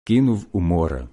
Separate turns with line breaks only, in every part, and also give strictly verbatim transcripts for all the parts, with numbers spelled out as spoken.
кинув у море.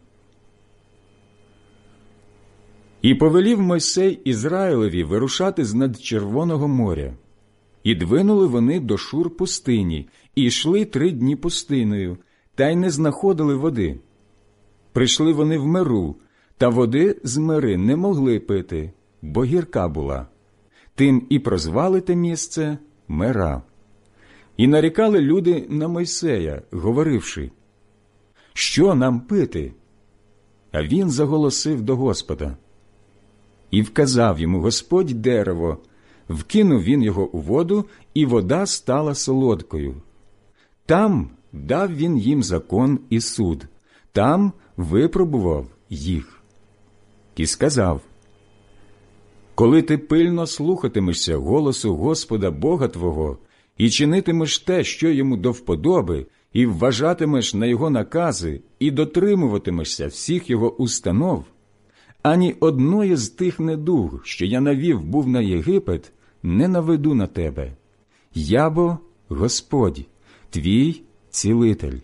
І повелів Мойсей Ізраїлеві вирушати з над Червоного моря. І двинули вони до Шур пустині, і йшли три дні пустиною, та й не знаходили води. Прийшли вони в Меру, та води з Мери не могли пити, бо гірка була. Тим і прозвали те місце Мера. І нарікали люди на Мойсея, говоривши: «Що нам пити?» А він заголосив до Господа. І вказав йому Господь дерево, вкинув він його у воду, і вода стала солодкою. Там дав він їм закон і суд, там випробував їх. І сказав: «Коли ти пильно слухатимешся голосу Господа Бога твого і чинитимеш те, що йому до вподоби, і вважатимеш на його накази, і дотримуватимешся всіх його установ, ані одної з тих недуг, що я навів був на Єгипет, не наведу на тебе. Я бо Господь, твій цілитель».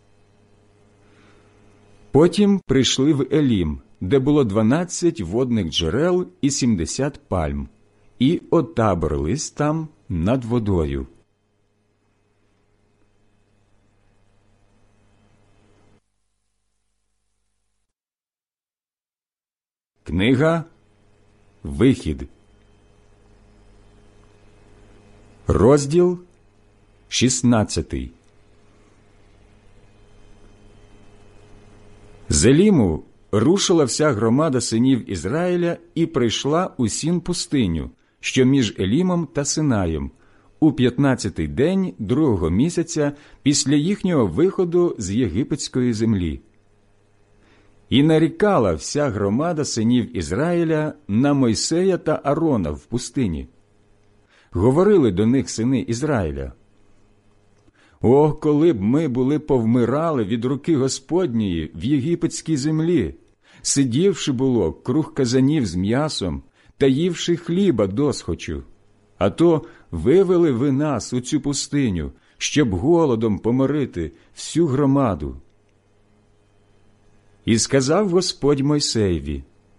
Потім прийшли в Елім, де було дванадцять водних джерел і сімдесят пальм, і отаборились там над водою. Книга Вихід, розділ шістнадцятий. З Еліму рушила вся громада синів Ізраїля і прийшла у Сін пустиню, що між Елімом та Синаєм, у п'ятнадцятий день другого місяця після їхнього виходу з єгипетської землі. І нарікала вся громада синів Ізраїля на Мойсея та Арона в пустині. Говорили до них сини Ізраїля: «О, коли б ми були повмирали від руки Господньої в єгипетській землі, сидівши було круг казанів з м'ясом та ївши хліба досхочу, а то вивели ви нас у цю пустиню, щоб голодом поморити всю громаду». І сказав Господь Мойсеєві: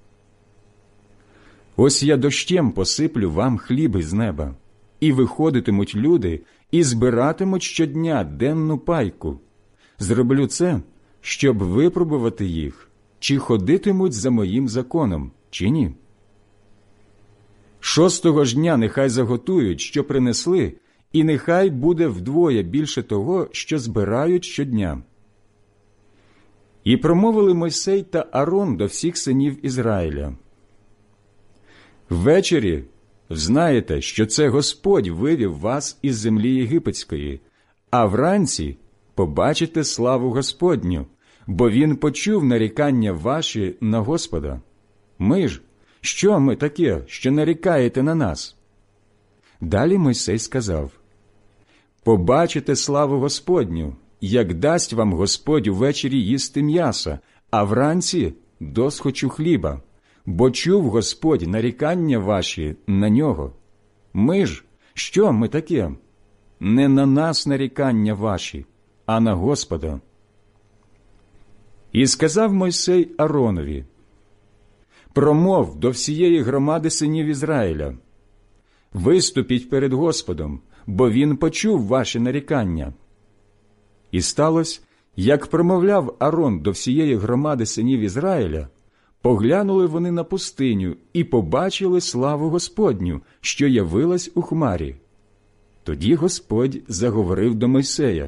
«Ось я дощем посиплю вам хліб із неба, і виходитимуть люди, і збиратимуть щодня денну пайку. Зроблю це, щоб випробувати їх, чи ходитимуть за моїм законом, чи ні. Шостого ж дня нехай заготують, що принесли, і нехай буде вдвоє більше того, що збирають щодня». І промовили Мойсей та Арон до всіх синів Ізраїля: «Ввечері знаєте, що це Господь вивів вас із землі єгипетської, а вранці побачите славу Господню, бо Він почув нарікання ваші на Господа. Ми ж, що ми таке, що нарікаєте на нас?» Далі Мойсей сказав: «Побачите славу Господню, як дасть вам Господь увечері їсти м'яса, а вранці досхочу хліба, бо чув Господь нарікання ваші на нього. Ми ж, що ми таке? Не на нас нарікання ваші, а на Господа». І сказав Мойсей Аронові: «Промов до всієї громади синів Ізраїля: виступіть перед Господом, бо Він почув ваші нарікання». І сталося, як промовляв Арон до всієї громади синів Ізраїля, поглянули вони на пустиню і побачили славу Господню, що явилась у хмарі. Тоді Господь заговорив до Мойсея: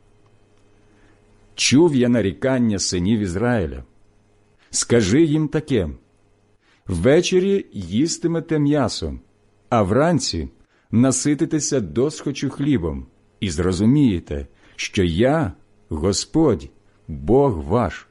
«Чув я нарікання синів Ізраїля. Скажи їм таке: ввечері їстимете м'ясо, а вранці насититеся досхочу хлібом, і зрозумієте, що я, Господь, Бог ваш».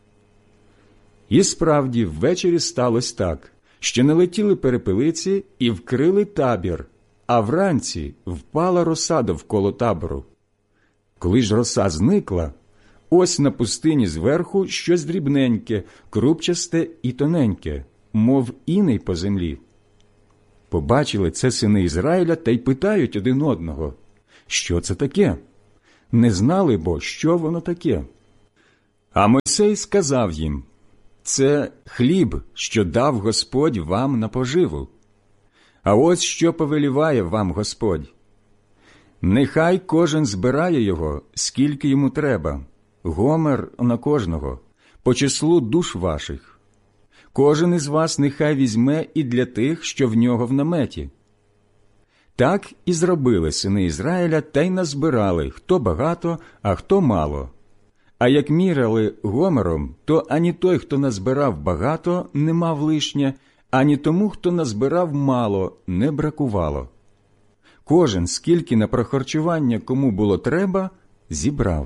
І справді ввечері сталося так, що налетіли перепелиці і вкрили табір, а вранці впала роса довкола табору. Коли ж роса зникла, ось на пустині зверху щось дрібненьке, крупчасте і тоненьке, мов іней по землі. Побачили це сини Ізраїля та й питають один одного: «Що це таке?» Не знали бо, що воно таке. А Мойсей сказав їм: «Це хліб, що дав Господь вам на поживу. А ось що повеліває вам Господь. Нехай кожен збирає його, скільки йому треба, гомер на кожного, по числу душ ваших. Кожен із вас нехай візьме і для тих, що в нього в наметі». Так і зробили сини Ізраїля, та й назбирали, хто багато, а хто мало. А як міряли гомером, то ані той, хто назбирав багато, не мав лишнє, ані тому, хто назбирав мало, не бракувало. Кожен, скільки на прохарчування кому було треба, зібрав.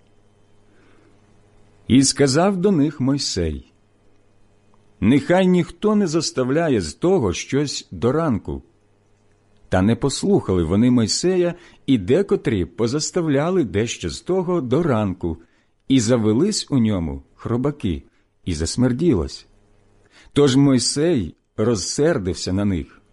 І сказав до них Мойсей: «Нехай ніхто не заставляє з того щось до ранку». Та не послухали вони Мойсея, і декотрі позаставляли дещо з того до ранку, і завелись у ньому хробаки, і засмерділось. Тож Мойсей розсердився на них.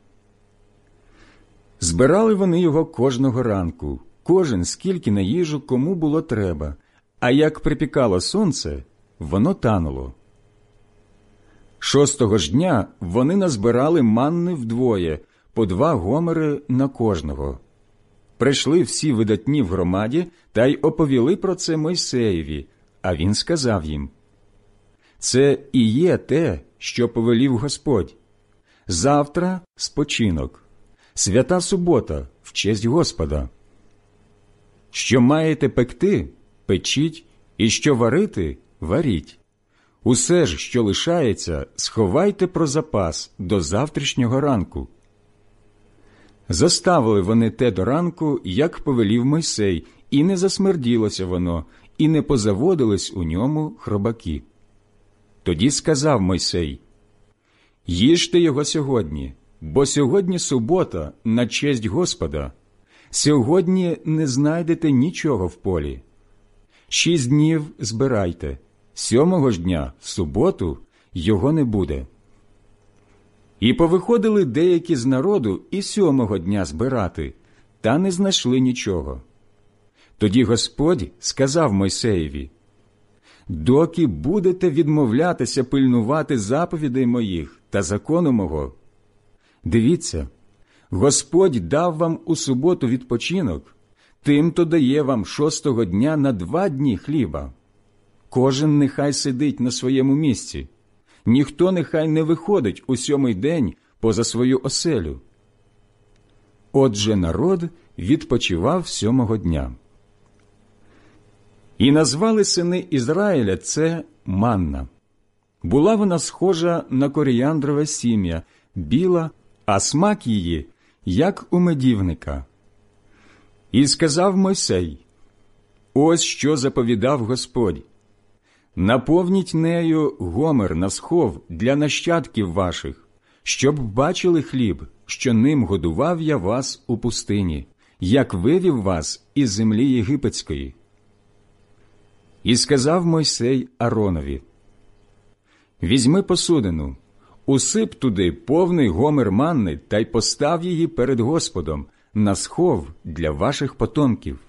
Збирали вони його кожного ранку, кожен скільки на їжу кому було треба, а як припікало сонце, воно тануло. Шостого ж дня вони назбирали манни вдвоє, по два гомери на кожного. Прийшли всі видатні в громаді та й оповіли про це Мойсеєві, а він сказав їм: «Це і є те, що повелів Господь. Завтра спочинок, свята субота в честь Господа. Що маєте пекти, печіть, і що варити, варіть. Усе ж, що лишається, сховайте про запас до завтрашнього ранку». Заставили вони те до ранку, як повелів Мойсей, і не засмерділося воно, і не позаводились у ньому хробаки. Тоді сказав Мойсей: «Їжте його сьогодні, бо сьогодні субота на честь Господа. Сьогодні не знайдете нічого в полі. Шість днів збирайте, сьомого ж дня, в суботу, його не буде». І повиходили деякі з народу і сьомого дня збирати, та не знайшли нічого. Тоді Господь сказав Мойсеєві: «Доки будете відмовлятися пильнувати заповідей моїх та закону мого? Дивіться, Господь дав вам у суботу відпочинок, тим-то дає вам шостого дня на два дні хліба. Кожен нехай сидить на своєму місці. Ніхто нехай не виходить у сьомий день поза свою оселю». Отже, народ відпочивав сьомого дня. І назвали сини Ізраїля це манна. Була вона схожа на коріандрове сім'я, біла, а смак її, як у медівника. І сказав Мойсей: «Ось що заповідав Господь. Наповніть нею гомер на схов для нащадків ваших, щоб бачили хліб, що ним годував я вас у пустині, як вивів вас із землі єгипетської». І сказав Мойсей Ааронові: «Візьми посудину, усип туди повний гомер манни та й постав її перед Господом на схов для ваших потомків».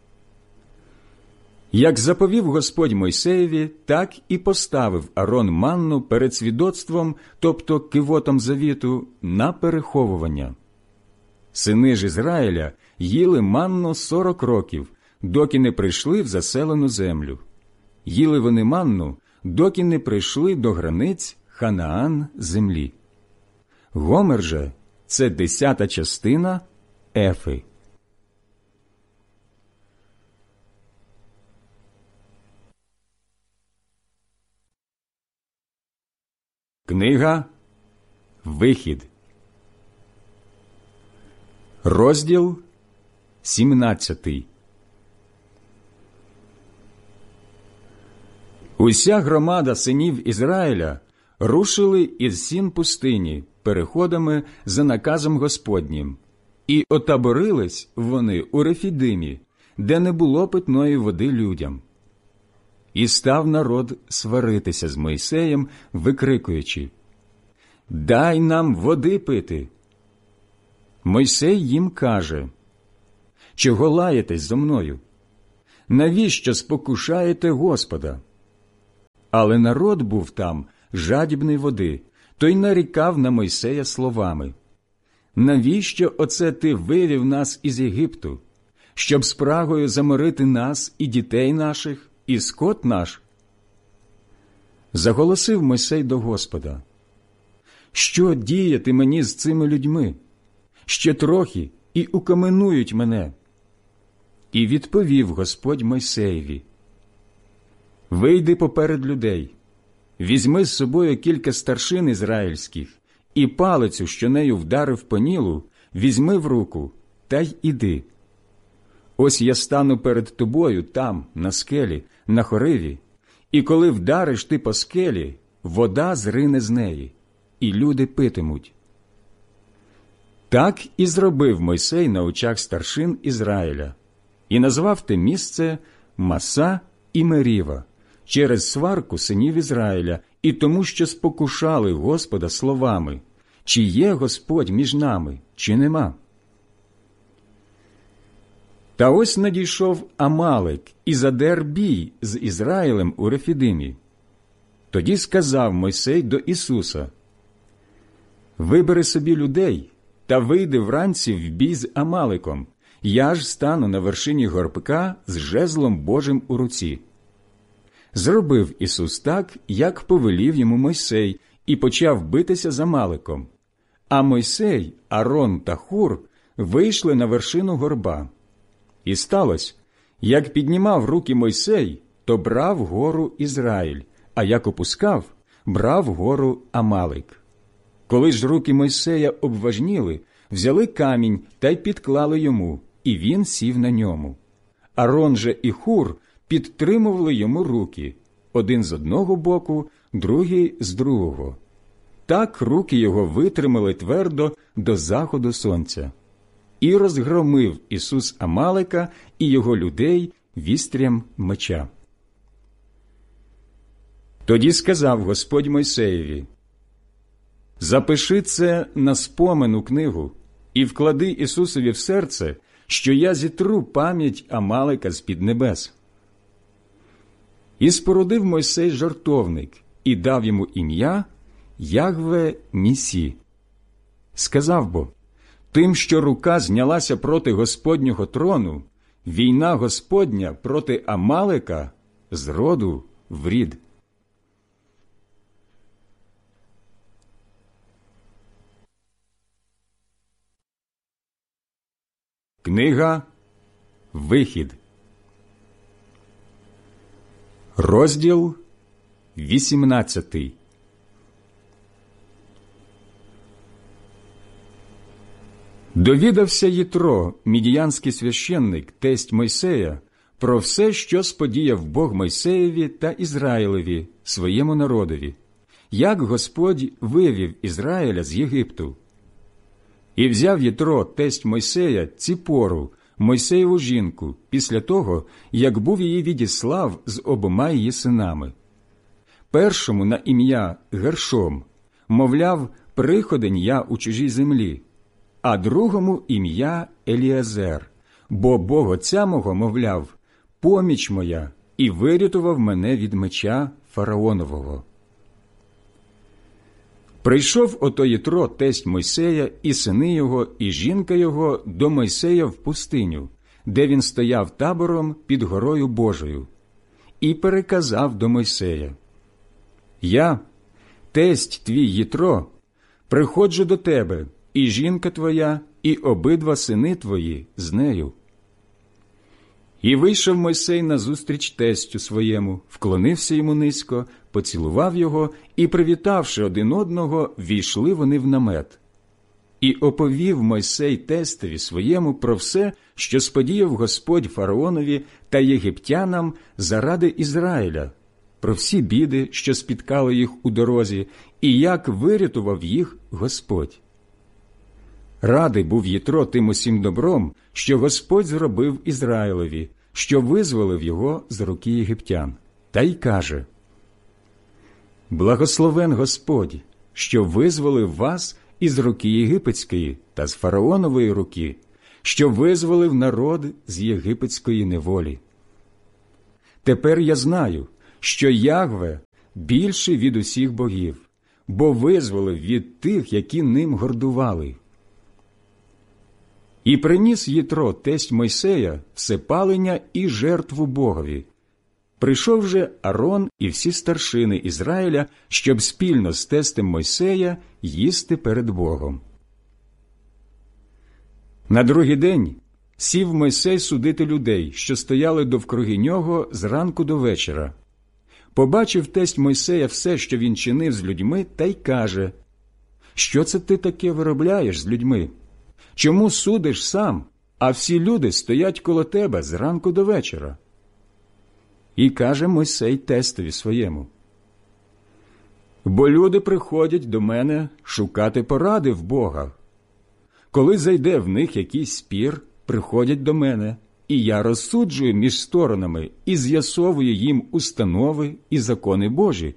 Як заповів Господь Мойсеєві, так і поставив Аарон манну перед свідоцтвом, тобто кивотом завіту, на переховування. Сини ж Ізраїля їли манну сорок років, доки не прийшли в заселену землю. Їли вони манну, доки не прийшли до границь Ханаан землі. Гомер же – це десята частина ефи. Книга Вихід, розділ сімнадцятий. Уся громада синів Ізраїля рушили із сін пустині переходами за наказом Господнім, і отаборились вони у Рефідимі, де не було питної води людям. І став народ сваритися з Мойсеєм, викрикуючи: «Дай нам води пити!» Мойсей їм каже: «Чого лаєтесь зо мною? Навіщо спокушаєте Господа? Але народ був там жадібний води, той нарікав на Мойсея словами: «Навіщо оце ти вивів нас із Єгипту? Щоб спрагою заморити нас і дітей наших, і скот наш?» Заголосив Мойсей до Господа: «Що діяти мені з цими людьми? Ще трохи, і укаменують мене». І відповів Господь Мойсеєві: «Вийди поперед людей, візьми з собою кілька старшин ізраїльських, і палицю, що нею вдарив по Нілу, візьми в руку, та й іди. Ось я стану перед тобою там, на скелі, на Хориві, і коли вдариш ти по скелі, вода зрине з неї, і люди питимуть». Так і зробив Мойсей на очах старшин Ізраїля, і назвав те місце Маса і Меріва, через сварку синів Ізраїля, і тому, що спокушали Господа словами: «Чи є Господь між нами, чи нема?» Та ось надійшов Амалек і задер бій з Ізраїлем у Рефідимі. Тоді сказав Мойсей до Ісуса: «Вибери собі людей та вийди вранці в бій з Амалеком, я ж стану на вершині горбка з жезлом Божим у руці». Зробив Ісус так, як повелів йому Мойсей, і почав битися з Амалеком. А Мойсей, Арон та Хур вийшли на вершину горба. І сталося, як піднімав руки Мойсей, то брав гору Ізраїль, а як опускав, брав гору Амалек. Коли ж руки Мойсея обважніли, взяли камінь та й підклали йому, і він сів на ньому. Арон же і Хур підтримували йому руки, один з одного боку, другий з другого. Так руки його витримали твердо до заходу сонця. І розгромив Ісус Амалека і його людей вістрям меча. Тоді сказав Господь Мойсеєві: «Запиши це на спомену книгу і вклади Ісусові в серце, що я зітру пам'ять Амалека з-під небес». І спорудив Мойсей жертовник і дав йому ім'я Ягве Нісі. Сказав бо: «Тим, що рука знялася проти Господнього трону, війна Господня проти Амалека з роду в рід». Книга Вихід, розділ вісімнадцятий. Довідався Єтро, мідіянський священник, тесть Мойсея, про все, що сподіяв Бог Мойсеєві та Ізраїлеві, своєму народові, як Господь вивів Ізраїля з Єгипту. І взяв Єтро, тесть Мойсея, Ціпору, Мойсеєву жінку, після того, як був її відіслав з обома її синами. Першому на ім'я Гершом, мовляв, приходень я у чужій землі, а другому ім'я Еліазер, бо Бог отця мого, мовляв, поміч моя, і вирятував мене від меча фараонового. Прийшов ото Єтро, тесть Мойсея, і сини його, і жінка його до Мойсея в пустиню, де він стояв табором під горою Божою, і переказав до Мойсея: «Я, тесть твій Єтро, приходжу до тебе, і жінка твоя, і обидва сини твої з нею». І вийшов Мойсей назустріч тестю своєму, вклонився йому низько, поцілував його, і, привітавши один одного, війшли вони в намет. І оповів Мойсей тестові своєму про все, що сподіяв Господь фараонові та єгиптянам заради Ізраїля, про всі біди, що спіткали їх у дорозі, і як вирятував їх Господь. Радий був Єтро тим усім добром, що Господь зробив Ізраїлеві, що визволив його з руки єгиптян, та й каже: «Благословен Господь, що визволив вас із руки єгипетської та з фараонової руки, що визволив народ з єгипетської неволі. Тепер я знаю, що Ягве більший від усіх богів, бо визволив від тих, які ним гордували. І приніс Єтро, тесть Мойсея, всепалення і жертву Богові. Прийшов же Арон і всі старшини Ізраїля, щоб спільно з тестем Мойсея їсти перед Богом. На другий день сів Мойсей судити людей, що стояли довкруги нього зранку до вечора. Побачив тесть Мойсея все, що він чинив з людьми, та й каже: «Що це ти таке виробляєш з людьми? Чому судиш сам, а всі люди стоять коло тебе зранку до вечора?» І каже Мойсей тестові своєму: «Бо люди приходять до мене шукати поради в Бога. Коли зайде в них якийсь спір, приходять до мене, і я розсуджую між сторонами і з'ясовую їм установи і закони Божі».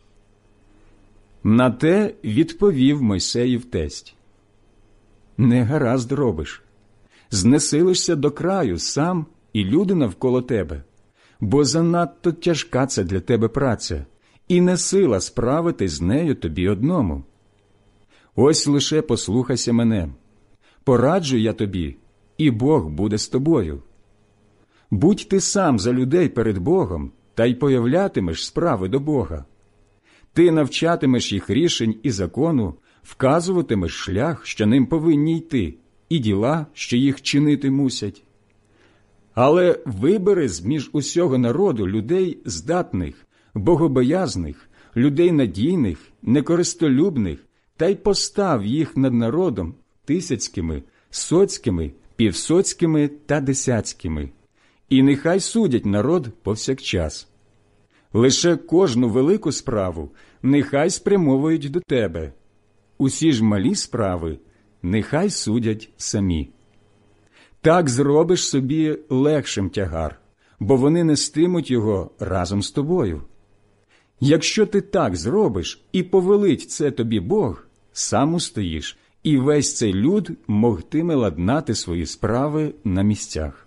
На те відповів Мойсеїв тесть: «Не гаразд робиш. Знесилишся до краю сам і люди навколо тебе, бо занадто тяжка це для тебе праця, і не сила справитись з нею тобі одному. Ось лише послухайся мене. Пораджу я тобі, і Бог буде з тобою. Будь ти сам за людей перед Богом, та й появлятимеш справи до Бога. Ти навчатимеш їх рішень і закону, вказуватимеш шлях, що ним повинні йти, і діла, що їх чинити мусять. Але вибери з-між усього народу людей здатних, богобоязних, людей надійних, некористолюбних, та й постав їх над народом тисяцькими, соцькими, півсоцькими та десяцькими. І нехай судять народ повсякчас. Лише кожну велику справу нехай спрямовують до тебе. Усі ж малі справи нехай судять самі. Так зробиш собі легшим тягар, бо вони нестимуть його разом з тобою. Якщо ти так зробиш і повелить це тобі Бог, сам устоїш, і весь цей люд могтиме ладнати свої справи на місцях».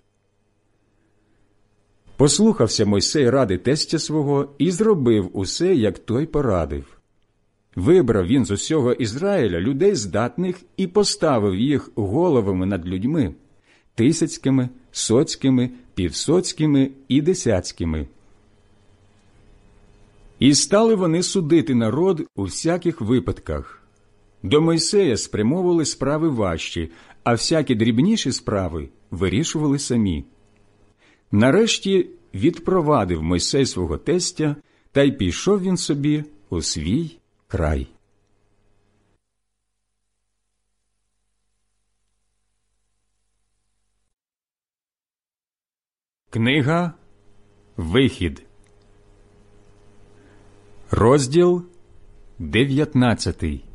Послухався Мойсей ради тестя свого і зробив усе, як той порадив. Вибрав він з усього Ізраїля людей здатних і поставив їх головами над людьми – тисяцькими, соцькими, півсоцькими і десяцькими. І стали вони судити народ у всяких випадках. До Мойсея спрямовували справи важчі, а всякі дрібніші справи вирішували самі. Нарешті відпровадив Мойсей свого тестя, та й пішов він собі у свій край. Книга Вихід, розділ дев'ятнадцятий.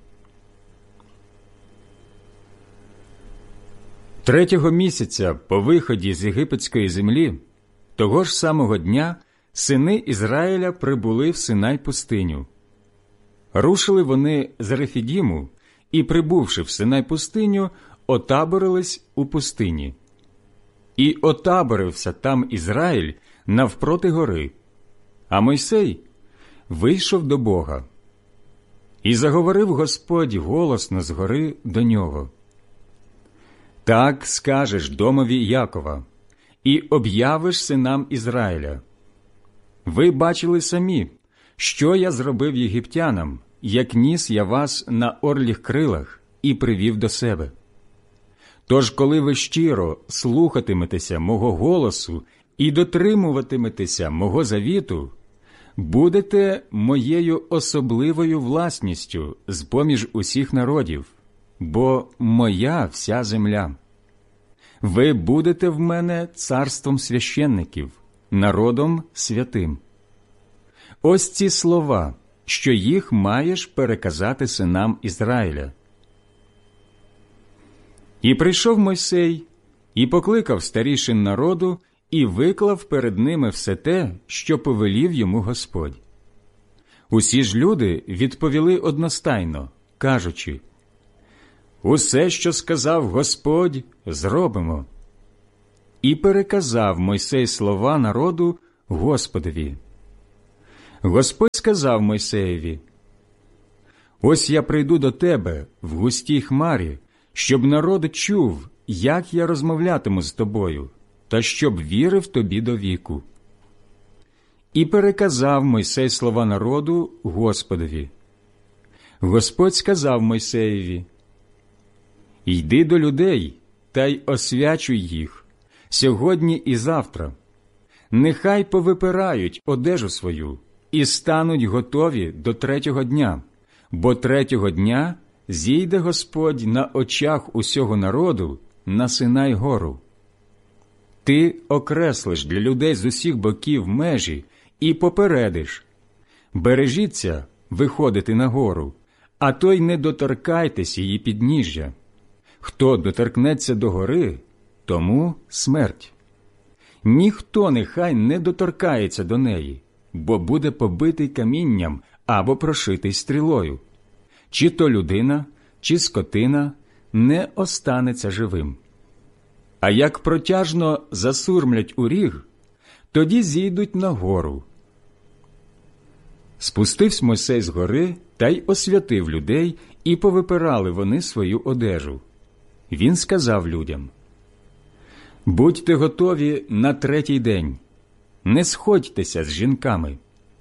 Третього місяця по виході з єгипетської землі, того ж самого дня, сини Ізраїля прибули в Синай пустиню. Рушили вони з Рефідіму і, прибувши в Синай пустиню, отаборились у пустині. І отаборився там Ізраїль навпроти гори, а Мойсей вийшов до Бога. І заговорив Господь голосно з гори до нього: «Так скажеш домові Якова, і об'явиш синам Ізраїля. Ви бачили самі, що я зробив єгиптянам, як ніс я вас на орліх крилах і привів до себе. Тож, коли ви щиро слухатиметеся мого голосу і дотримуватиметеся мого завіту, будете моєю особливою власністю з-поміж усіх народів, бо моя вся земля. Ви будете в мене царством священників, народом святим». Ось ці слова, що їх маєш переказати синам Ізраїля. І прийшов Мойсей, і покликав старішин народу, і виклав перед ними все те, що повелів йому Господь. Усі ж люди відповіли одностайно, кажучи: «Усе, що сказав Господь, зробимо». І переказав Мойсей слова народу Господові. Господь сказав: сказав Мойсеєві: «Ось я прийду до тебе в густій хмарі, щоб народ чув, як я розмовлятиму з тобою, та щоб вірив тобі до віку». І переказав Мойсей слова народу Господові. Господь сказав Мойсеєві: «Йди до людей та й освячуй їх сьогодні і завтра. Нехай повипирають одежу свою і стануть готові до третього дня, бо третього дня зійде Господь на очах усього народу на Синай гору. Ти окреслиш для людей з усіх боків межі і попередиш: бережіться виходити на гору, а то й не доторкайтесь її підніжжя. Хто доторкнеться до гори, тому смерть. Ніхто нехай не доторкається до неї, бо буде побитий камінням або прошитий стрілою. Чи то людина, чи скотина не останеться живим. А як протяжно засурмлять у ріг, тоді зійдуть на гору». Спустився Мойсей з гори та й освятив людей, і повипирали вони свою одежу. Він сказав людям: «Будьте готові на третій день, не сходьтеся з жінками».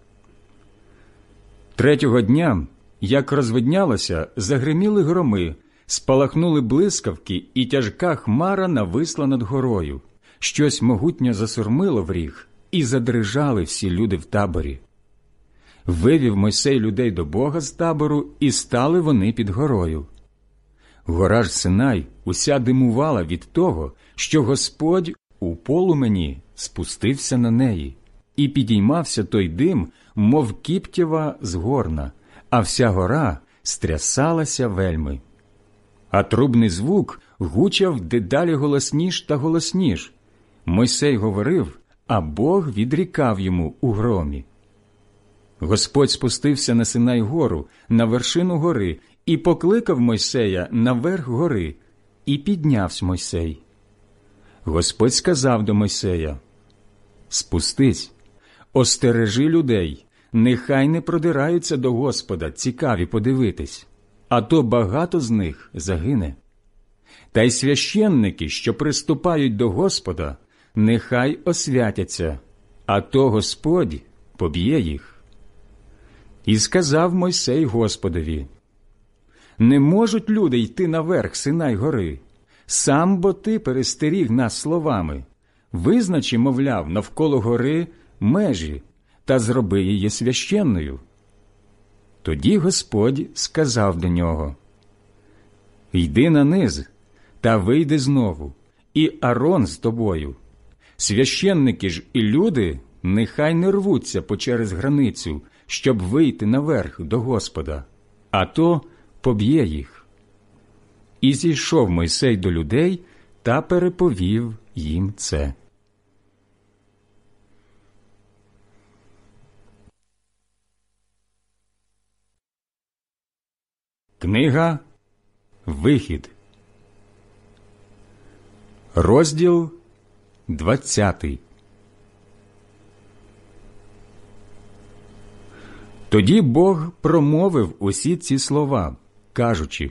Третього дня, як розвиднялося, загриміли громи, спалахнули блискавки, і тяжка хмара нависла над горою. Щось могутньо засурмило в ріг, і задрижали всі люди в таборі. Вивів Мойсей людей до Бога з табору, і стали вони під горою. Гора ж Синай уся димувала від того, що Господь у полумені спустився на неї, і підіймався той дим, мов кіптєва з горна, а вся гора стрясалася вельми. А трубний звук гучав дедалі голосніш та голосніш. Мойсей говорив, а Бог відрікав йому у громі. Господь спустився на Синай гору, на вершину гори, і покликав Мойсея наверх гори, і піднявся Мойсей. Господь сказав до Мойсея: «Спустись, остережи людей, нехай не продираються до Господа, цікаві подивитись, а то багато з них загине. Та й священники, що приступають до Господа, нехай освятяться, а то Господь поб'є їх». І сказав Мойсей Господові: «Не можуть люди йти наверх Синай гори. Сам бо ти перестеріг нас словами. Визначи, мовляв, навколо гори межі, та зроби її священною». Тоді Господь сказав до нього: «Йди на низ, та вийди знову, і Арон з тобою. Священники ж і люди нехай не рвуться почерез границю, щоб вийти наверх до Господа, а то поб'є їх». І зійшов Мойсей до людей та переповів їм це. Книга Вихід, розділ двадцятий. Тоді Бог промовив усі ці слова, кажучи: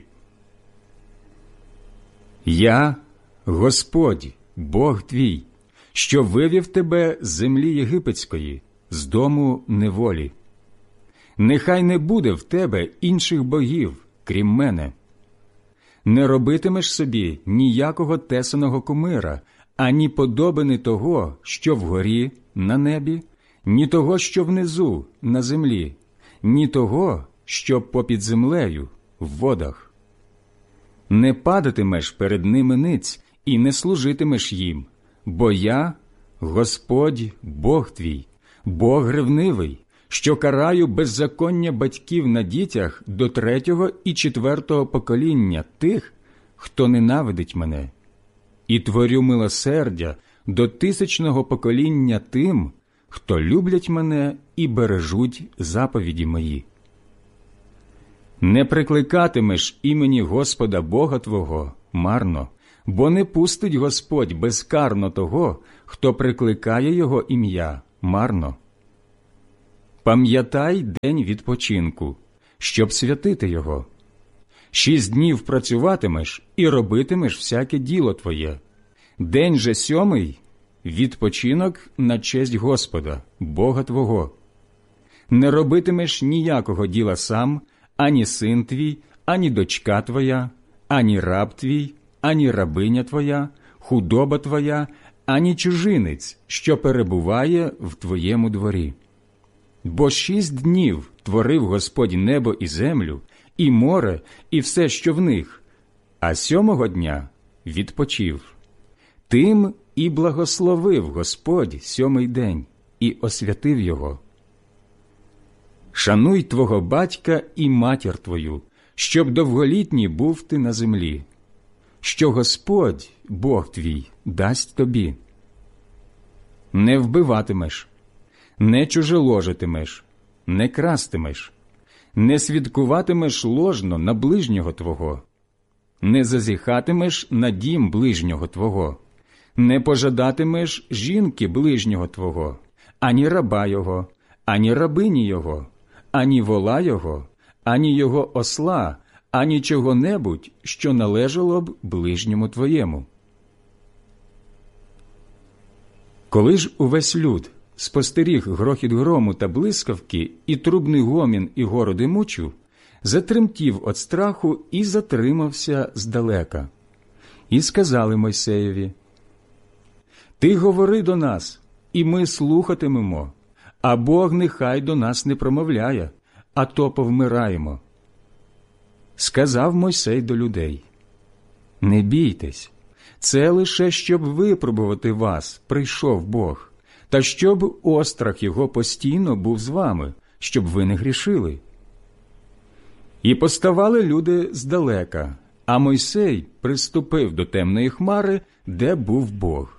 «Я, Господь, Бог твій, що вивів тебе з землі єгипетської, з дому неволі. Нехай не буде в тебе інших богів, крім мене. Не робитимеш собі ніякого тесаного кумира, ані подобини того, що вгорі на небі, ні того, що внизу на землі, ні того, що попід землею в водах. Не падатимеш перед ними ниць і не служитимеш їм, бо я, Господь, Бог твій, Бог ревнивий, що караю беззаконня батьків на дітях до третього і четвертого покоління тих, хто ненавидить мене, і творю милосердя до тисячного покоління тим, хто люблять мене і бережуть заповіді мої. Не прикликатимеш імені Господа Бога твого марно, бо не пустить Господь безкарно того, хто прикликає його ім'я марно. Пам'ятай день відпочинку, щоб святити його. Шість днів працюватимеш і робитимеш всяке діло твоє. День же сьомий – відпочинок на честь Господа, Бога твого. Не робитимеш ніякого діла сам, ані син твій, ані дочка твоя, ані раб твій, ані рабиня твоя, худоба твоя, ані чужинець, що перебуває в твоєму дворі. Бо шість днів творив Господь небо і землю, і море, і все, що в них, а сьомого дня відпочив. Тим і благословив Господь сьомий день і освятив його. Шануй твого батька і матір твою, щоб довголітній був ти на землі, що Господь, Бог твій, дасть тобі. Не вбиватимеш, не чужеложитимеш, не крастимеш, не свідкуватимеш ложно на ближнього твого, не зазіхатимеш на дім ближнього твого, не пожадатимеш жінки ближнього твого, ані раба його, ані рабині його, ані вола його, ані його осла, ані чого-небудь, що належало б ближньому твоєму. Коли ж увесь люд спостеріг грохіт грому та блискавки і трубний гомін і гору димучу, затремтів від страху і затримався здалека. І сказали Мойсеєві: «Ти говори до нас, і ми слухатимемо, а Бог нехай до нас не промовляє, а то повмираємо». Сказав Мойсей до людей: «Не бійтесь, це лише щоб випробувати вас прийшов Бог, та щоб острах його постійно був з вами, щоб ви не грішили». І поставали люди здалека, а Мойсей приступив до темної хмари, де був Бог.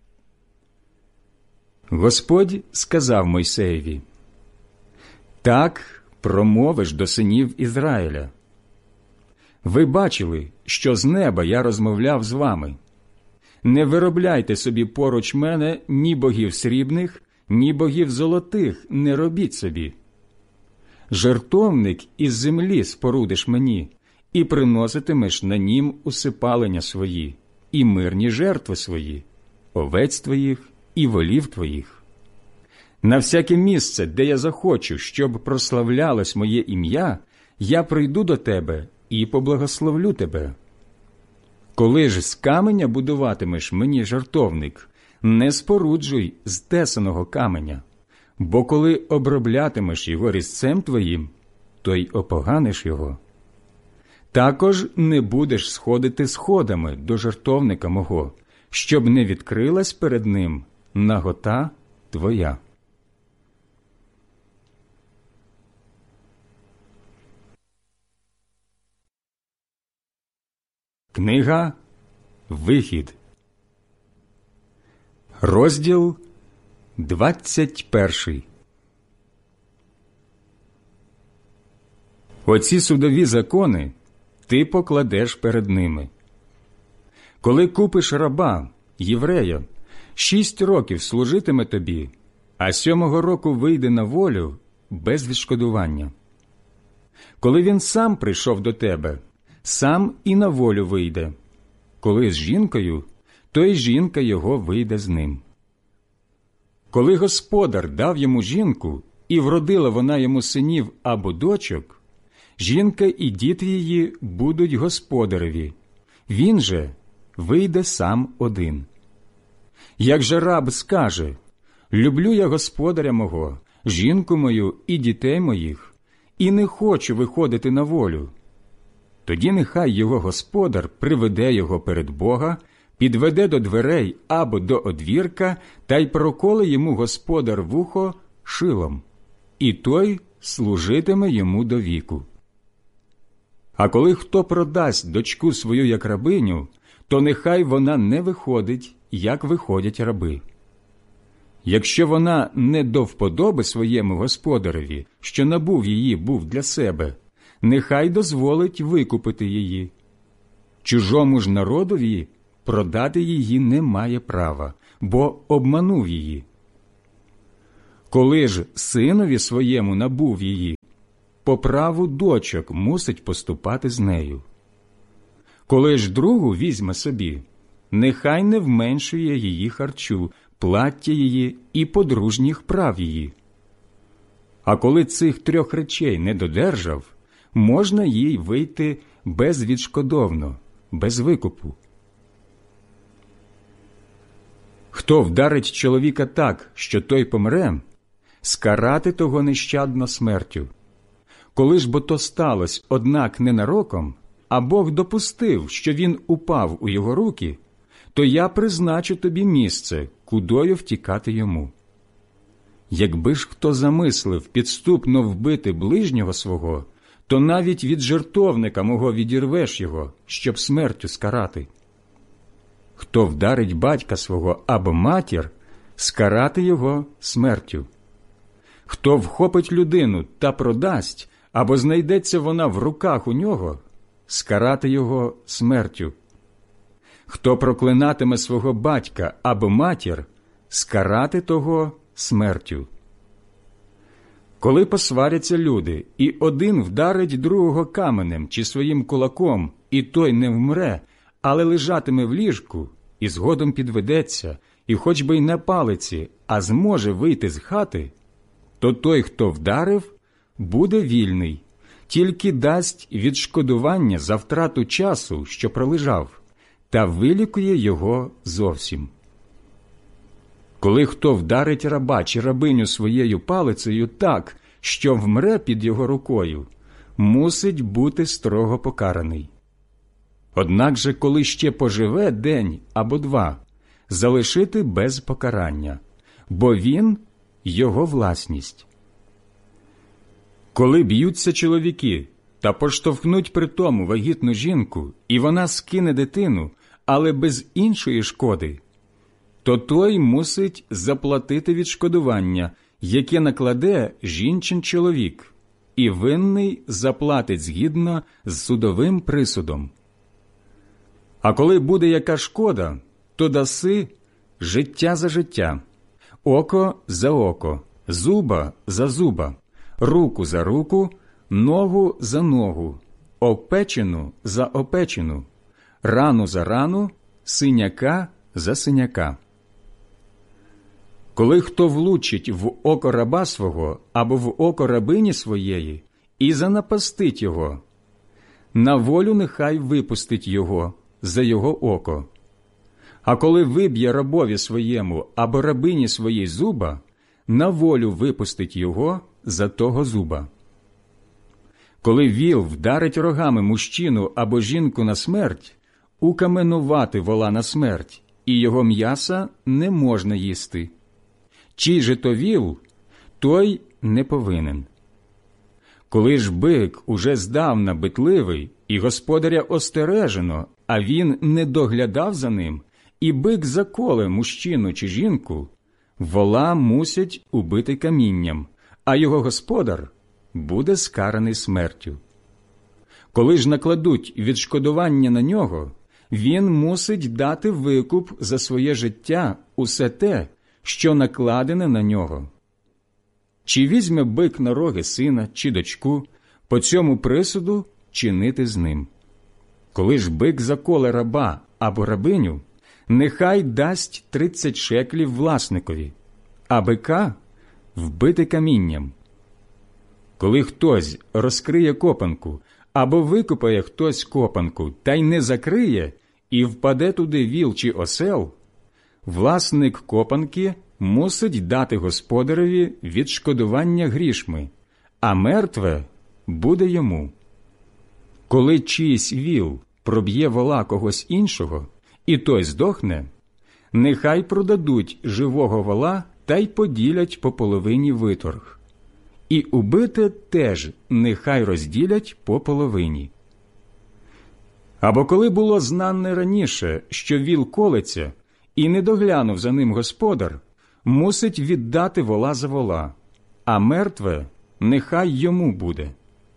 Господь сказав Мойсеєві: «Так промовиш до синів Ізраїля. Ви бачили, що з неба я розмовляв з вами. Не виробляйте собі поруч мене ні богів срібних, ні богів золотих не робіть собі. Жертовник із землі спорудиш мені, і приноситимеш на нім усипалення свої, і мирні жертви свої, овець твоїх і волів твоїх. На всяке місце, де я захочу, щоб прославлялось моє ім'я, я прийду до тебе і поблагословлю тебе. Коли ж з каменя будуватимеш мені жертовник, не споруджуй з тесаного каменя, бо коли оброблятимеш його різцем твоїм, то й опоганиш його. Також не будеш сходити сходами до жертовника мого, щоб не відкрилась перед ним нагота твоя». Книга Вихід, розділ двадцять перший. Оці судові закони ти покладеш перед ними. Коли купиш раба, єврея, шість років служитиме тобі, а сьомого року вийде на волю без відшкодування. Коли він сам прийшов до тебе, сам і на волю вийде. Коли з жінкою, то й жінка його вийде з ним. Коли господар дав йому жінку, і вродила вона йому синів або дочок, жінка і діти її будуть господареві, він же вийде сам один. Як же раб скаже: «Люблю я господаря мого, жінку мою і дітей моїх, і не хочу виходити на волю», тоді нехай його господар приведе його перед Бога, підведе до дверей або до одвірка, та й проколе йому господар вухо шилом, і той служитиме йому до віку. А коли хто продасть дочку свою як рабиню, то нехай вона не виходить, як виходять раби. Якщо вона не до вподоби своєму господареві, що набув її був для себе, нехай дозволить викупити її. Чужому ж народові продати її не має права, бо обманув її. Коли ж синові своєму набув її, по праву дочок мусить поступати з нею. Коли ж другу візьме собі, нехай не вменшує її харчу, плаття її і подружніх прав її. А коли цих трьох речей не додержав, можна їй вийти безвідшкодовно, без викупу. Хто вдарить чоловіка так, що той помре, скарати того нещадно смертю. Коли ж бо то сталося, однак ненароком, а Бог допустив, що він упав у його руки, то я призначу тобі місце, кудою втікати йому. Якби ж хто замислив підступно вбити ближнього свого, то навіть від жертовника мого відірвеш його, щоб смертю скарати. Хто вдарить батька свого або матір, скарати його смертю. Хто вхопить людину та продасть, або знайдеться вона в руках у нього, скарати його смертю. Хто проклинатиме свого батька або матір, скарати того смертю. Коли посваряться люди, і один вдарить другого каменем чи своїм кулаком, і той не вмре, але лежатиме в ліжку, і згодом підведеться, і хоч би й на палиці, а зможе вийти з хати, то той, хто вдарив, буде вільний, тільки дасть відшкодування за втрату часу, що пролежав, та вилікує його зовсім. Коли хто вдарить раба чи рабиню своєю палицею так, що вмре під його рукою, мусить бути строго покараний. Однак же, коли ще поживе день або два, залишити без покарання, бо він – його власність. Коли б'ються чоловіки та поштовхнуть при тому вагітну жінку, і вона скине дитину, але без іншої шкоди, то той мусить заплатити відшкодування, яке накладе жінчин чоловік, і винний заплатить згідно з судовим присудом. А коли буде яка шкода, то даси життя за життя, око за око, зуба за зуба, руку за руку, ногу за ногу, опечену за опечену, рану за рану, синяка за синяка. Коли хто влучить в око раба свого або в око рабині своєї і занапастить його, на волю нехай випустить його за його око. А коли виб'є рабові своєму або рабині своїй зуба, на волю випустить його за того зуба. Коли віл вдарить рогами мужчину або жінку на смерть, укаменувати вола на смерть, і його м'яса не можна їсти. Чий же то віл, той не повинен. Коли ж бик уже здавна битливий, і господаря остережено, а він не доглядав за ним, і бик заколе мужчину чи жінку, вола мусять убити камінням, а його господар буде скараний смертю. Коли ж накладуть відшкодування на нього, він мусить дати викуп за своє життя усе те, що накладене на нього. Чи візьме бик на роги сина чи дочку, по цьому присуду чинити з ним. Коли ж бик заколе раба або рабиню, нехай дасть тридцять шеклів власникові, а бика вбити камінням. Коли хтось розкриє копанку, або викопає хтось копанку, та й не закриє, і впаде туди віл чи осел, власник копанки мусить дати господареві відшкодування грішми, а мертве буде йому. Коли чийсь віл проб'є вола когось іншого, і той здохне, нехай продадуть живого вола та й поділять по половині виторг. І убите теж нехай розділять по половині. Або коли було знане раніше, що віл колеться, і не доглянув за ним господар, мусить віддати вола за вола, а мертве нехай йому буде.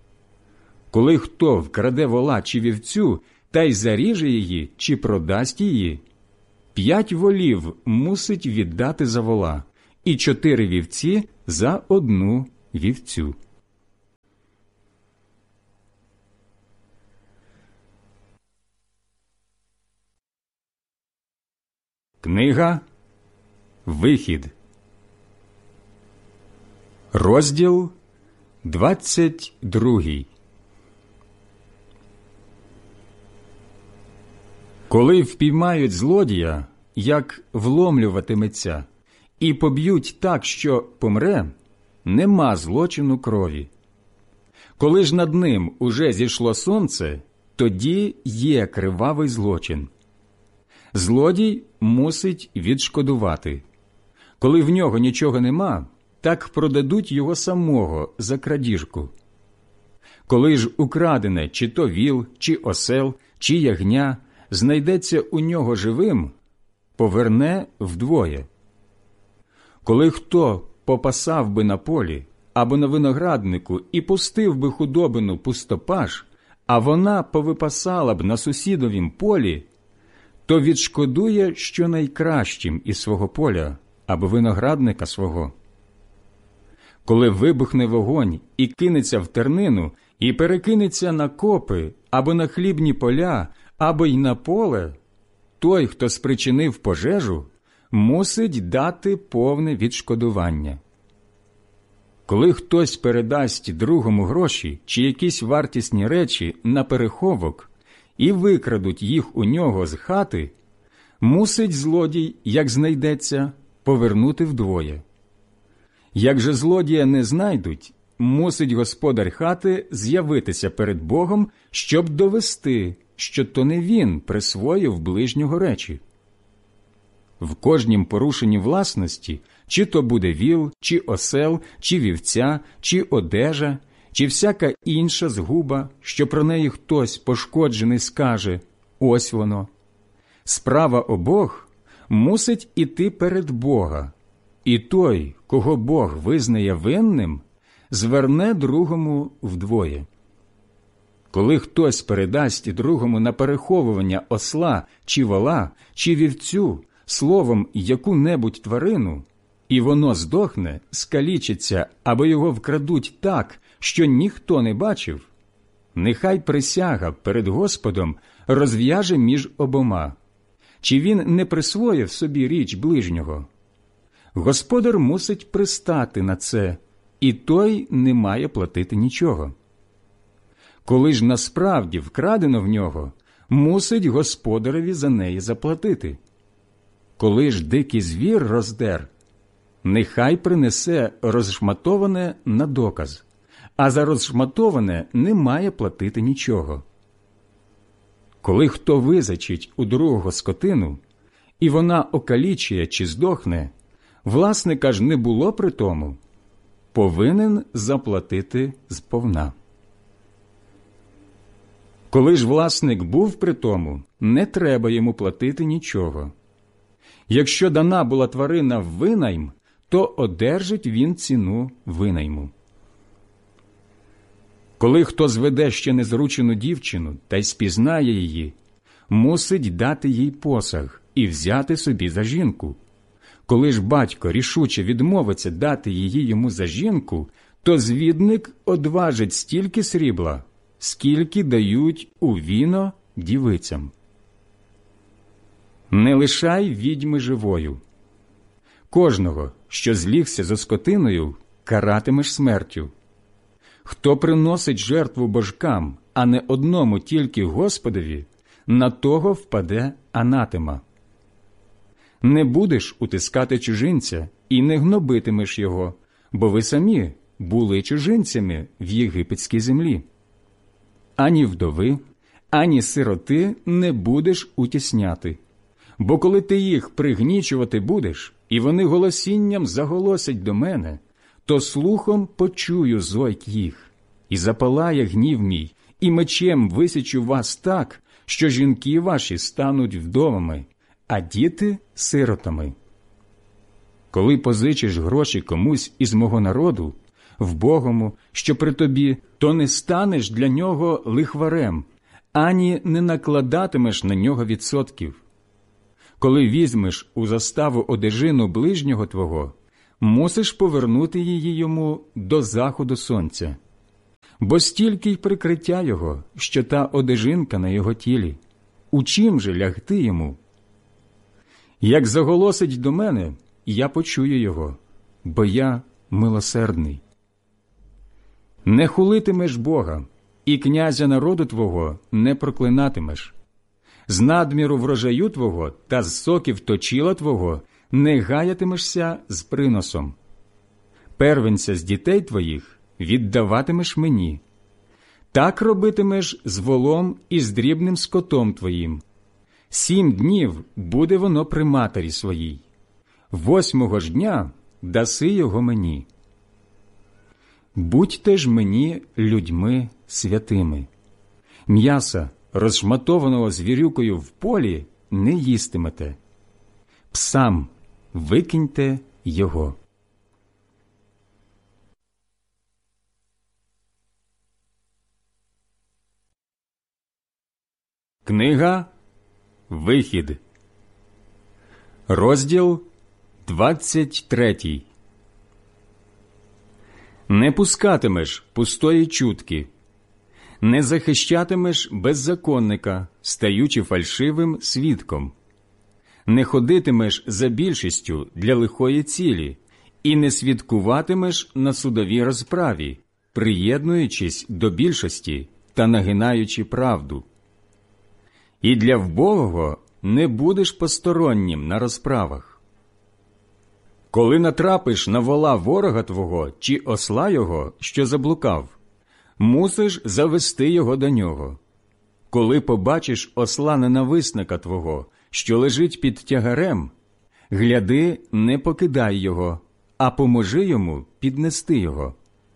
Коли хто вкраде вола чи вівцю, та й заріже її, чи продасть її, п'ять волів мусить віддати за вола, і чотири вівці за одну вівцю. Книга Вихід, розділ двадцять другий. Коли впіймають злодія, як вломлюватиметься, і поб'ють так, що помре, нема злочину крові. Коли ж над ним уже зійшло сонце, тоді є кривавий злочин. Злодій мусить відшкодувати. Коли в нього нічого нема, так продадуть його самого за крадіжку. Коли ж украдене чи то віл, чи осел, чи ягня знайдеться у нього живим, поверне вдвоє. Коли хто попасав би на полі або на винограднику і пустив би худобину пустопаш, а вона повипасала б на сусідовім полі, то відшкодує щонайкращим із свого поля або виноградника свого. Коли вибухне вогонь і кинеться в тернину, і перекинеться на копи, або на хлібні поля, або й на поле, той, хто спричинив пожежу, мусить дати повне відшкодування. Коли хтось передасть другому гроші чи якісь вартісні речі на переховок і викрадуть їх у нього з хати, мусить злодій, як знайдеться, повернути вдвоє. Як же злодія не знайдуть, мусить господар хати з'явитися перед Богом, щоб довести, що то не він присвоїв ближнього речі. В кожнім порушенні власності, чи то буде віл, чи осел, чи вівця, чи одежа, чи всяка інша згуба, що про неї хтось пошкоджений скаже «ось воно». Справа обох мусить іти перед Бога, і той, кого Бог визнає винним, зверне другому вдвоє. Коли хтось передасть другому на переховування осла, чи вола, чи вівцю, словом яку-небудь тварину, і воно здохне, скалічиться, або його вкрадуть так, що ніхто не бачив, нехай присяга перед Господом розв'яже між обома, чи він не присвоїв собі річ ближнього. Господар мусить пристати на це, і той не має платити нічого. Коли ж насправді вкрадено в нього, мусить господареві за неї заплатити. Коли ж дикий звір роздер, нехай принесе розшматоване на доказ, а за розшматоване не має платити нічого. Коли хто визачить у другого скотину, і вона окалічує чи здохне, власника ж не було при тому, повинен заплатити сповна. Коли ж власник був при тому, не треба йому платити нічого. Якщо дана була тварина в винайм, то одержить він ціну винайму. Коли хто зведе ще незручену дівчину та й спізнає її, мусить дати їй посаг і взяти собі за жінку. Коли ж батько рішуче відмовиться дати її йому за жінку, то звідник одважить стільки срібла, скільки дають у віно дівицям. Не лишай відьми живою. Кожного, що злігся за скотиною, каратимеш смертю. Хто приносить жертву божкам, а не одному тільки Господові, на того впаде анатема. Не будеш утискати чужинця і не гнобитимеш його, бо ви самі були чужинцями в єгипетській землі. Ані вдови, ані сироти не будеш утісняти. Бо коли ти їх пригнічувати будеш, і вони голосінням заголосять до мене, то слухом почую зойк їх, і запалає гнів мій, і мечем висічу вас так, що жінки ваші стануть вдовами, а діти – сиротами. Коли позичиш гроші комусь із мого народу, вбогому, що при тобі, то не станеш для нього лихварем, ані не накладатимеш на нього відсотків. Коли візьмеш у заставу одежину ближнього твого, мусиш повернути її йому до заходу сонця. Бо стільки й прикриття його, що та одежинка на його тілі. У чим же лягти йому? Як заголосить до мене, я почую його, бо я милосердний. Не хулитимеш Бога, і князя народу твого не проклинатимеш. З надміру врожаю твого та з соків точіла твого не гаятимешся з приносом. Первенця з дітей твоїх віддаватимеш мені. Так робитимеш з волом і з дрібним скотом твоїм. Сім днів буде воно при матері своїй. Восьмого ж дня даси його мені. Будьте ж мені людьми святими. М'яса, розшматованого звірюкою в полі, не їстимете. Псам викиньте його. Книга Вихід, розділ двадцять третій. Не пускатимеш пустої чутки, не захищатимеш беззаконника, стаючи фальшивим свідком, не ходитимеш за більшістю для лихої цілі і не свідкуватимеш на судовій розправі, приєднуючись до більшості та нагинаючи правду. І для вбогого не будеш постороннім на розправах. Коли натрапиш на вола ворога твого чи осла його, що заблукав, мусиш завести його до нього. Коли побачиш осла ненависника твого, що лежить під тягарем, гляди, не покидай його, а поможи йому піднести його.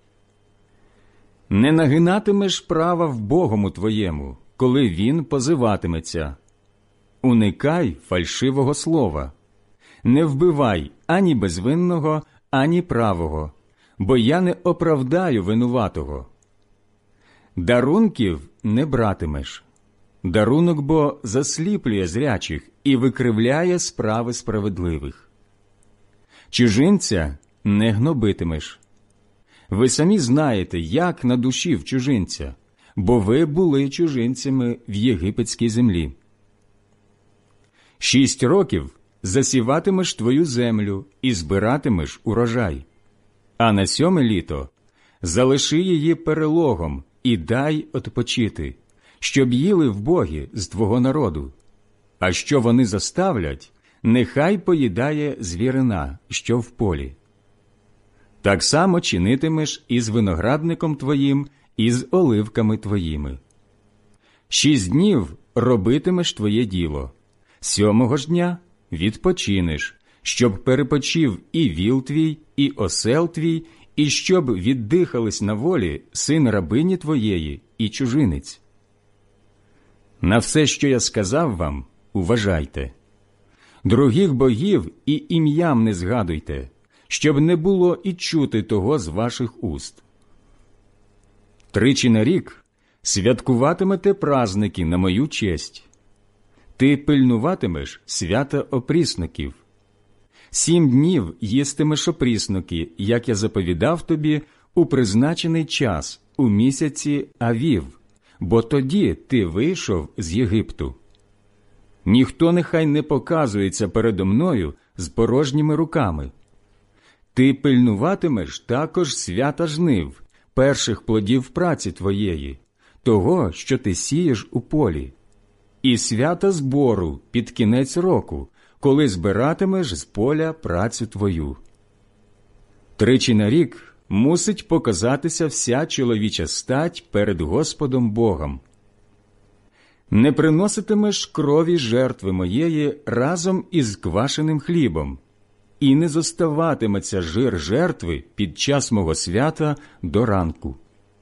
Не нагинатимеш права вбогому твоєму, коли він позиватиметься. Уникай фальшивого слова. Не вбивай ані безвинного, ані правого, бо я не оправдаю винуватого. Дарунків не братимеш. Дарунок бо засліплює зрячих і викривляє справи справедливих. Чужинця не гнобитимеш. Ви самі знаєте, як на душі в чужинця, бо ви були чужинцями в єгипетській землі. Шість років засіватимеш твою землю і збиратимеш урожай, а на сьоме літо залиши її перелогом і дай odpoчити, щоб їли вбогі з твого народу. А що вони заставлять, нехай поїдає звірина, що в полі. Так само чинитимеш і з виноградником твоїм, і з оливками твоїми. Шість днів робитимеш твоє діло, сьомого ж дня відпочинеш, щоб перепочив і віл твій, і осел твій, і щоб віддихались на волі син рабині твоєї і чужинець. На все, що я сказав вам, уважайте. Других богів і ім'ям не згадуйте, щоб не було і чути того з ваших уст. Тричі на рік святкуватимете праздники на мою честь. Ти пильнуватимеш свята опрісників. Сім днів їстимеш опрісники, як я заповідав тобі, у призначений час, у місяці Авів, бо тоді ти вийшов з Єгипту. Ніхто нехай не показується передо мною з порожніми руками. Ти пильнуватимеш також свята жнив, перших плодів праці твоєї, того, що ти сієш у полі, і свята збору під кінець року, коли збиратимеш з поля працю твою. Тричі на рік мусить показатися вся чоловіча стать перед Господом Богом. Не приноситимеш крові жертви моєї разом із квашеним хлібом, і не зоставатиметься жир жертви під час мого свята до ранку.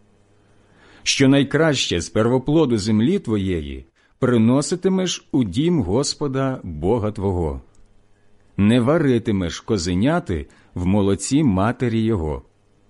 Що найкраще з первоплоду землі твоєї приноситимеш у дім Господа Бога твого. Не варитимеш козеняти в молоці матері його.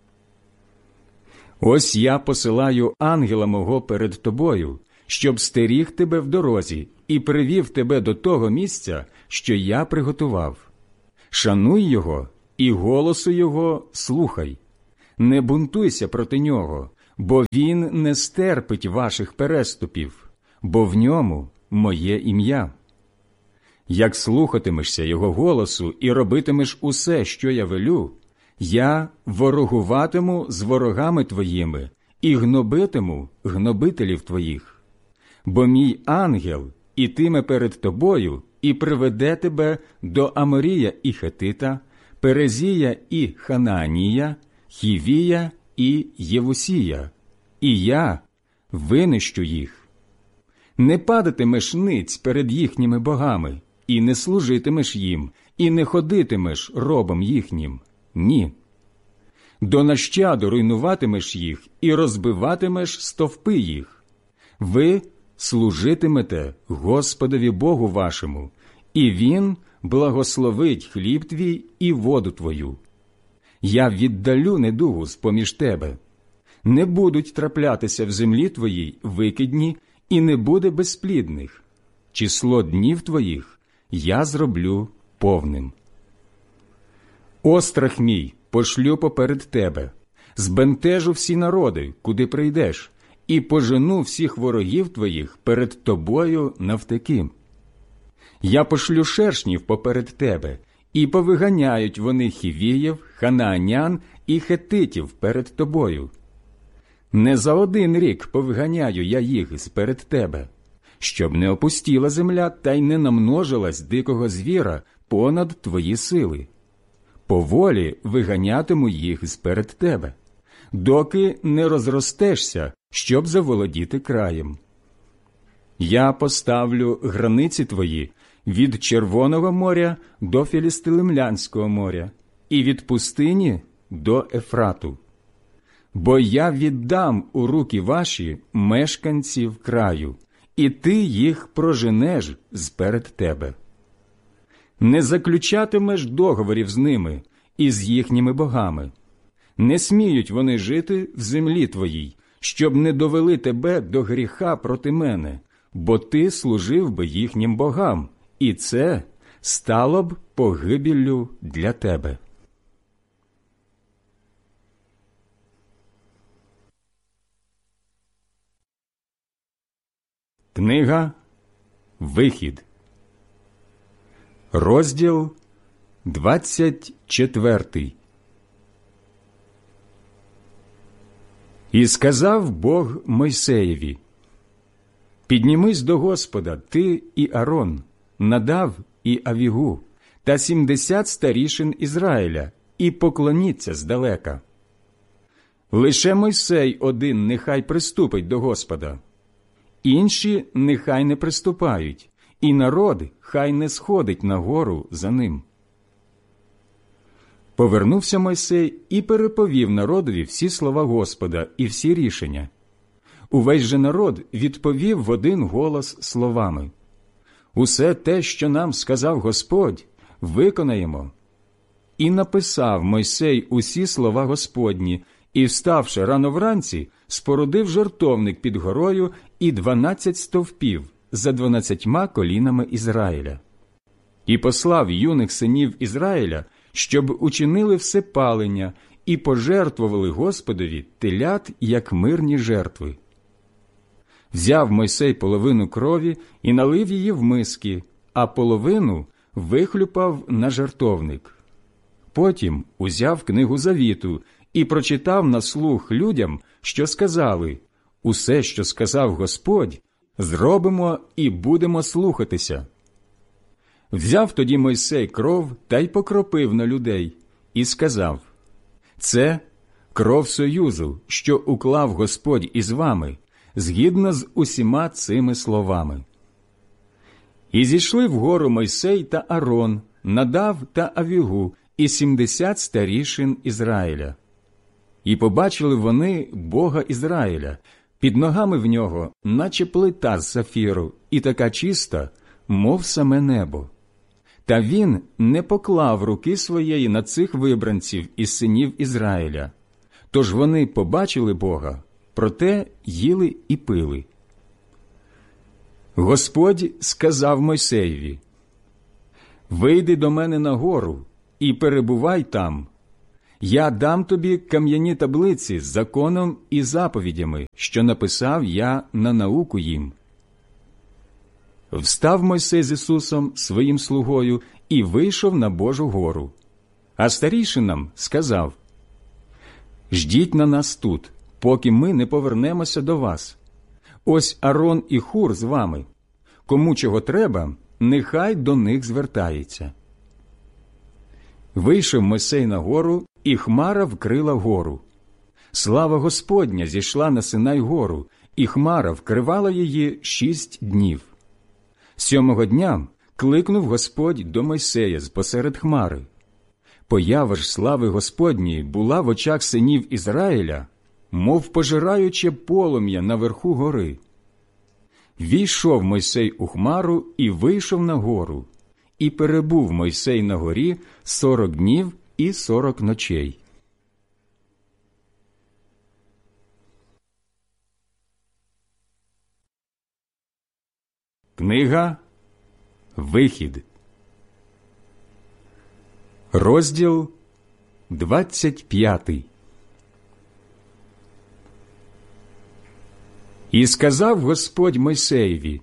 Ось я посилаю ангела мого перед тобою, щоб стеріг тебе в дорозі і привів тебе до того місця, що я приготував. Шануй його і голосу його слухай. Не бунтуйся проти нього, бо він не стерпить ваших переступів, бо в ньому моє ім'я. Як слухатимешся його голосу і робитимеш усе, що я велю, я ворогуватиму з ворогами твоїми і гнобитиму гнобителів твоїх. Бо мій ангел ітиме перед тобою і приведе тебе до Аморія і Хетита, Перезія і Ханаанія, Хівія і Євусія, і я винищу їх. Не падатимеш ниць перед їхніми богами, і не служитимеш їм, і не ходитимеш робом їхнім. Ні. До нащаду руйнуватимеш їх і розбиватимеш стовпи їх. Ви служитимете Господові Богу вашому, і Він благословить хліб твій і воду твою. Я віддалю недугу з-поміж тебе. Не будуть траплятися в землі твоїй викидні, і не буде безплідних. Число днів твоїх я зроблю повним. Острах мій пошлю поперед тебе, збентежу всі народи, куди прийдеш, і пожену всіх ворогів твоїх перед тобою навтеки. Я пошлю шершнів поперед тебе, і повиганяють вони хівіїв, ханаанян і хетитів перед тобою. Не за один рік повиганяю я їх сперед тебе, щоб не опустіла земля та й не намножилась дикого звіра понад твої сили. Поволі виганятиму їх сперед тебе, доки не розростешся, щоб заволодіти краєм. Я поставлю границі твої від Червоного моря до Філістимлянського моря і від пустині до Ефрату. Бо я віддам у руки ваші мешканців краю, і ти їх проженеш сперед тебе. Не заключатимеш договорів з ними і з їхніми богами. Не сміють вони жити в землі твоїй, щоб не довели тебе до гріха проти мене, бо ти служив би їхнім богам, і це стало б погибеллю для тебе. Книга Вихід, розділ двадцять четвертий. І сказав Бог Мойсеєві: «Піднімись до Господа, ти і Арон, Надав і Авігу, та сімдесят старішин Ізраїля, і поклоніться здалека. Лише Мойсей один нехай приступить до Господа, інші нехай не приступають, і народ хай не сходить на гору за ним». Повернувся Мойсей і переповів народові всі слова Господа і всі рішення. Увесь же народ відповів в один голос словами: «Усе те, що нам сказав Господь, виконаємо». І написав Мойсей усі слова Господні, і, вставши рано вранці, спорудив жертовник під горою і дванадцять стовпів за дванадцятьма колінами Ізраїля. І послав юних синів Ізраїля, щоб учинили всепалення і пожертвували Господові телят, як мирні жертви. Взяв Мойсей половину крові і налив її в миски, а половину вихлюпав на жертовник. Потім узяв книгу завіту і прочитав на слух людям, що сказали: «Усе, що сказав Господь, зробимо і будемо слухатися». Взяв тоді Мойсей кров та й покропив на людей, і сказав: «Це кров союзу, що уклав Господь із вами, згідно з усіма цими словами». І зійшли вгору Мойсей та Арон, Надав та Авігу, і сімдесят старішин Ізраїля. І побачили вони Бога Ізраїля, під ногами в нього, наче плита з сафіру, і така чиста, мов саме небо. Та він не поклав руки своєї на цих вибранців із синів Ізраїля. Тож вони побачили Бога, проте їли і пили. Господь сказав Мойсеєві: «Вийди до мене на гору, і перебувай там. Я дам тобі кам'яні таблиці з законом і заповідями, що написав я на науку їм». Встав Мойсей з Ісусом, своїм слугою, і вийшов на Божу гору. А старійшинам сказав: «Ждіть на нас тут, поки ми не повернемося до вас. Ось Арон і Хур з вами. Кому чого треба, нехай до них звертається». Вийшов Мойсей на гору, і хмара вкрила гору. Слава Господня зійшла на Синай гору, і хмара вкривала її шість днів. Сьомого дня кликнув Господь до Мойсея з посеред хмари. Поява ж слави Господньої була в очах синів Ізраїля, мов пожираюче полум'я наверху гори. Війшов Мойсей у хмару і вийшов на гору, і перебув Мойсей на горі сорок днів і сорок ночей. Книга Вихід, розділ двадцять п'ятий. І сказав Господь Мойсеєві: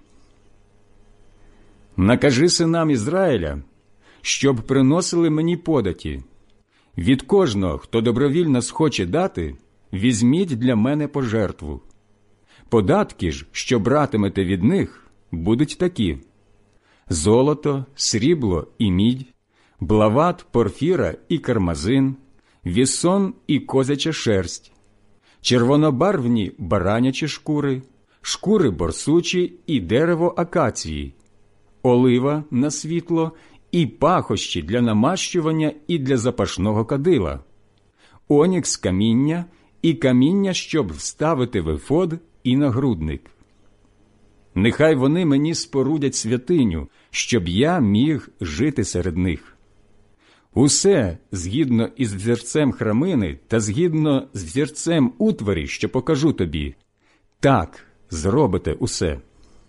«Накажи синам Ізраїля, щоб приносили мені податі. Від кожного, хто добровільно схоче дати, візьміть для мене пожертву. Податки ж, що братимете від них, будуть такі: золото, срібло і мідь, блават, порфіра і кармазин, вісон і козяча шерсть, червонобарвні баранячі шкури, шкури борсучі і дерево акації, олива на світло і пахощі для намащування і для запашного кадила, онікс каміння і каміння, щоб вставити в ефод і нагрудник. Нехай вони мені спорудять святиню, щоб я міг жити серед них. Усе згідно із взірцем храмини та згідно з взірцем утварі, що покажу тобі, так зробите усе.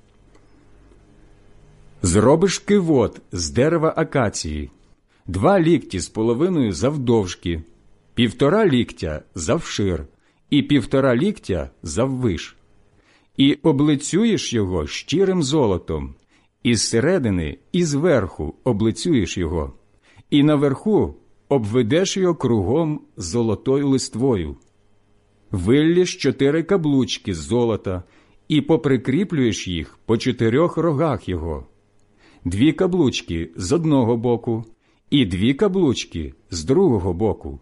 Зробиш кивот з дерева акації, два лікті з половиною завдовжки, півтора ліктя завшир і півтора ліктя заввиш. І облицюєш його щирим золотом, і зсередини, і зверху облицюєш його, і наверху обведеш його кругом золотою листвою. Виллєш чотири каблучки з золота, і поприкріплюєш їх по чотирьох рогах його. Дві каблучки з одного боку, і дві каблучки з другого боку.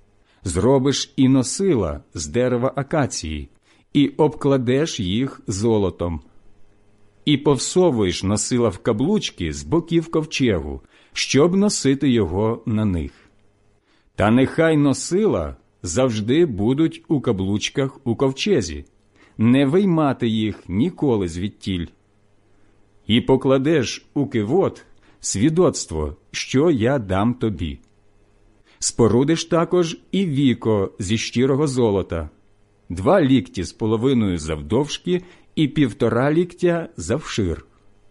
Зробиш і носила з дерева акації, і обкладеш їх золотом. І повсовуєш носила в каблучки з боків ковчегу, щоб носити його на них. Та нехай носила завжди будуть у каблучках у ковчезі, не виймати їх ніколи звідтіль. І покладеш у кивот свідоцтво, що я дам тобі. Спорудиш також і віко зі щирого золота, два лікті з половиною завдовжки і півтора ліктя завшир.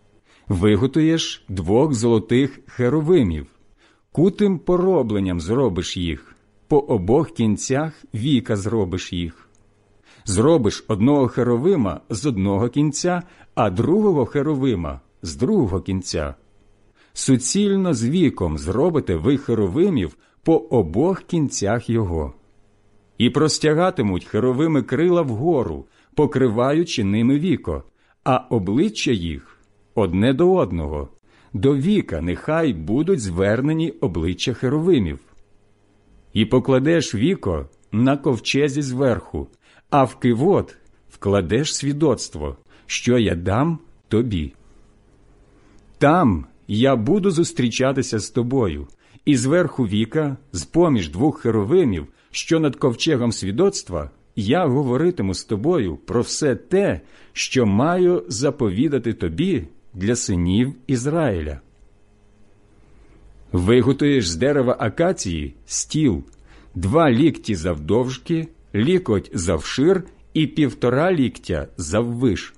Виготуєш двох золотих херовимів, кутим поробленням зробиш їх, по обох кінцях віка зробиш їх. Зробиш одного херовима з одного кінця, а другого херовима з другого кінця. Суцільно з віком зробите ви херовимів по обох кінцях його. І простягатимуть херовими крила вгору, покриваючи ними віко, а обличчя їх одне до одного, до віка нехай будуть звернені обличчя херовимів. І покладеш віко на ковчезі зверху, а в кивот вкладеш свідоцтво, що я дам тобі. Там я буду зустрічатися з тобою, і зверху віка, з-поміж двох херовимів, що над ковчегом свідоцтва, я говоритиму з тобою про все те, що маю заповідати тобі для синів Ізраїля. Виготуєш з дерева акації стіл, два лікті завдовжки, лікоть завшир і півтора ліктя заввиш.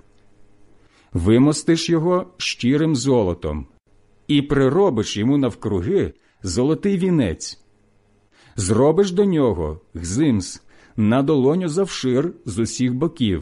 Вимостиш його щирим золотом і приробиш йому навкруги золотий вінець. Зробиш до нього гзимс на долоню завшир з усіх боків,